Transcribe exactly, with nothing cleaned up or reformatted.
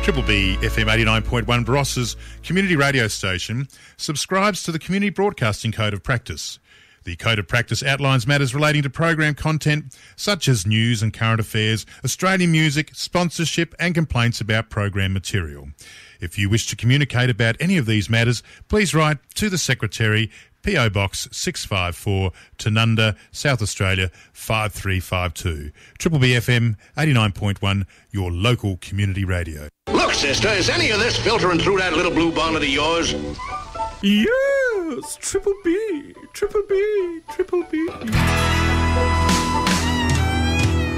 Triple B F M eighty-nine point one, Baross's community radio station, subscribes to the Community Broadcasting Code of Practice. The Code of Practice outlines matters relating to program content such as news and current affairs, Australian music, sponsorship and complaints about program material. If you wish to communicate about any of these matters, please write to the Secretary, P O Box six five four, Tanunda, South Australia five three five two. Triple B F M eighty-nine point one, your local community radio. Look, sister, is any of this filtering through that little blue bonnet of yours? Yes, Triple B, Triple B, Triple B.